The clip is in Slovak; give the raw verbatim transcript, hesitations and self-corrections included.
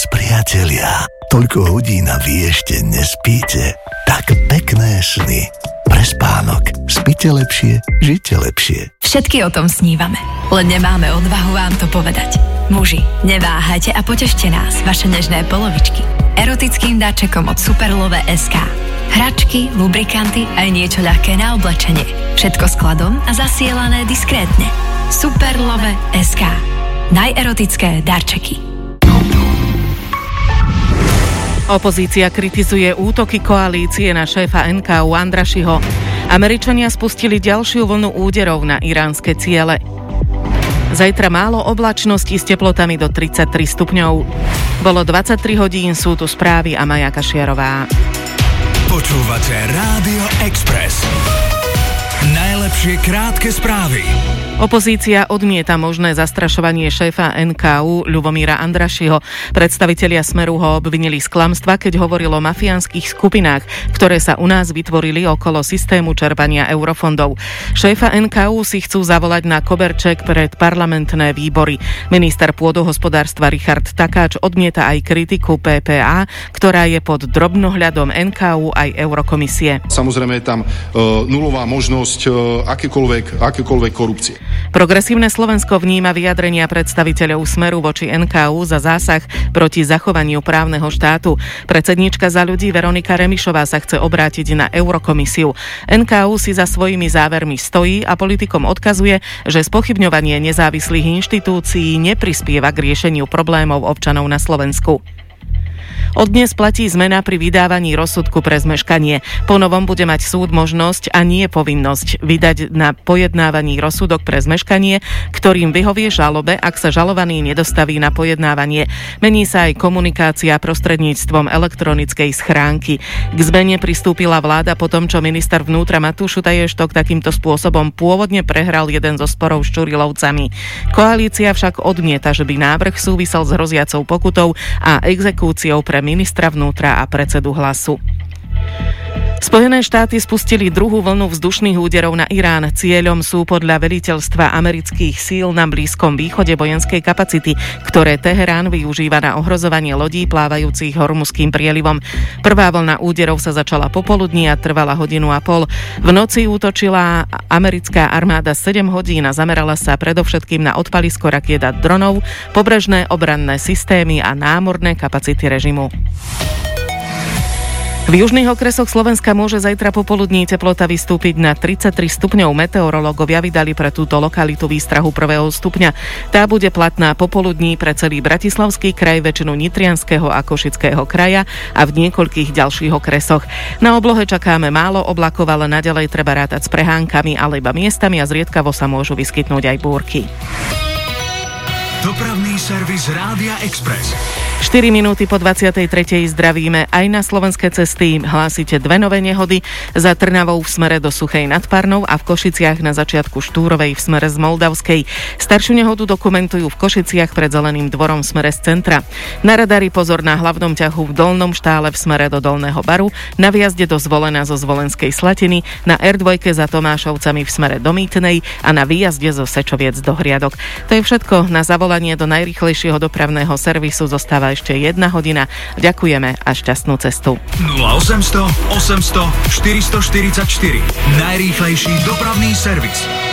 noc, priatelia. Toľko hodín a vy ešte nespíte. Tak pekné sny. Pre spánok. Spíte lepšie, žite lepšie. Všetky o tom snívame, len nemáme odvahu vám to povedať. Muži, neváhajte a potešte nás, vaše nežné polovičky. Erotickým dáčekom od Superlove bodka es ká. Hračky, lubrikanty aj niečo ľahké na oblečenie. Všetko skladom a zasielané diskrétne. Superlove bodka es ká. Najerotické darčeky. Opozícia kritizuje útoky koalície na šéfa en ká ú Andrašiho. Američania spustili ďalšiu vlnu úderov na iránske ciele. Zajtra málo oblačnosti s teplotami do tridsaťtri stupňov. Bolo dvadsaťtri hodín, sú tu správy a Maja Kašiarová. Počúvate Rádio Express. Najlepšie krátke správy. Opozícia odmieta možné zastrašovanie šéfa en ká ú Ľubomíra Andrašiho. Predstavitelia Smeru ho obvinili z klamstva, keď hovoril o mafiánskych skupinách, ktoré sa u nás vytvorili okolo systému čerpania eurofondov. Šéfa en ká ú si chcú zavolať na koberček pred parlamentné výbory. Minister pôdohospodárstva Richard Takáč odmieta aj kritiku pé pé á, ktorá je pod drobnohľadom en ká ú aj Eurokomisie. Samozrejme je tam e, nulová možnosť e, akékoľvek, akékoľvek korupcie. Progresívne Slovensko vníma vyjadrenia predstaviteľov Smeru voči en ká ú za zásah proti zachovaniu právneho štátu. Predsedníčka Za ľudí Veronika Remišová sa chce obrátiť na Eurokomisiu. en ká ú si za svojimi závermi stojí a politikom odkazuje, že spochybňovanie nezávislých inštitúcií neprispieva k riešeniu problémov občanov na Slovensku. Od dnes platí zmena pri vydávaní rozsudku pre zmeškanie. Po novom bude mať súd možnosť a nie povinnosť vydať na pojednávaní rozsudok pre zmeškanie, ktorým vyhovie žalobe, ak sa žalovaný nedostaví na pojednávanie. Mení sa aj komunikácia prostredníctvom elektronickej schránky. K zmene pristúpila vláda po tom, čo minister vnútra Matúš Šutaještok takýmto spôsobom pôvodne prehral jeden zo sporov s Čurilovcami. Koalícia však odmieta, že by návrh súvisel s hroziacou pokutou a exekúciou pre ministra vnútra a predsedu Hlasu. Spojené štáty spustili druhú vlnu vzdušných úderov na Irán. Cieľom sú podľa veliteľstva amerických síl na Blízkom východe vojenskej kapacity, ktoré Teherán využíva na ohrozovanie lodí plávajúcich Hormuzským prielivom. Prvá vlna úderov sa začala popoludní a trvala hodinu a pol. V noci útočila americká armáda sedem hodín a zamerala sa predovšetkým na odpalisko rakiet a dronov, pobrežné obranné systémy a námorné kapacity režimu. V južných okresoch Slovenska môže zajtra popoludní teplota vystúpiť na tridsaťtri stupňov. Meteorológovia vydali pre túto lokalitu výstrahu prvého stupňa. Tá bude platná popoludní pre celý Bratislavský kraj, väčšinu Nitrianskeho a Košického kraja a v niekoľkých ďalších okresoch. Na oblohe čakáme málo oblakov, ale naďalej treba rátať s prehánkami, ale iba miestami a zriedkavo sa môžu vyskytnúť aj búrky. Dopravný servis Rádia Express. štyri minúty po dvadsiatej tretej zdravíme. Aj na slovenské cesty hlásite dve nové nehody. Za Trnavou v smere do Suchej nad Parnou a v Košiciach na začiatku Štúrovej v smere z Moldavskej. Staršiu nehodu dokumentujú v Košiciach pred Zeleným dvorom v smere z centra. Na radári pozor na hlavnom ťahu v Dolnom Štále v smere do Dolného Baru, na výjazde do Zvolena zo Zvolenskej Slatiny, na er dva za Tomášovcami v smere do Mýtnej a na výjazde zo Sečoviec do Hriadok. To je všetko. Na zavolanie do najrýchlejšieho dopravného servisu zostáva ešte jedna hodina. Ďakujeme a šťastnú cestu. nula osemsto osemsto štyristoštyridsaťštyri. Najrýchlejší dopravný servis.